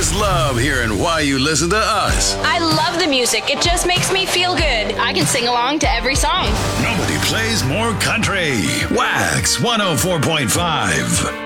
just love hearing why you listen to us. I love the music. It just makes me feel good. I can sing along to every song. Nobody plays more country. Wax 104.5.